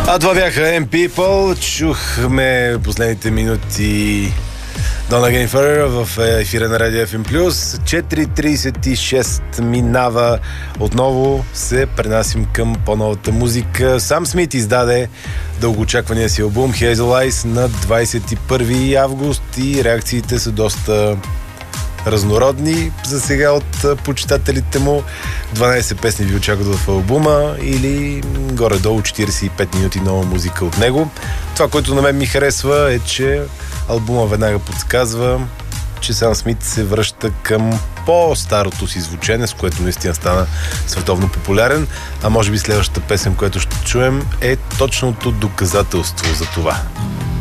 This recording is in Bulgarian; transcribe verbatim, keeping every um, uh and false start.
А това бяха M People. Чухме последните минути Donna Again Forever в ефира на Радио Еф Ем Плюс. четири трийсет и шест минава. Отново се пренасим към по-новата музика. Сам Смит издаде дългоочаквания си албум Hazel Eyes на двайсет и първи август и реакциите са доста разнородни за сега от почитателите му. дванайсет песни ви очакват в албума или горе-долу четирийсет и пет минути нова музика от него. Това, което на мен ми харесва, е, че албума веднага подсказва, че Сам Смит се връща към по-старото си звучене, с което наистина стана световно популярен, а може би следващата песен, която ще чуем, е точното доказателство за това.